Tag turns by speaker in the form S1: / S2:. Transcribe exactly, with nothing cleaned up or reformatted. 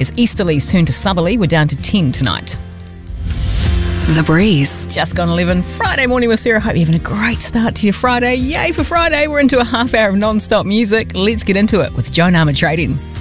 S1: as easterlies turn to southerly. We're down to ten tonight.
S2: The Breeze.
S1: Just gone eleven. Friday morning with Sarah. Hope you're having a great start to your Friday. Yay for Friday. We're into a half hour of non-stop music. Let's get into it with Joan Armour Trading.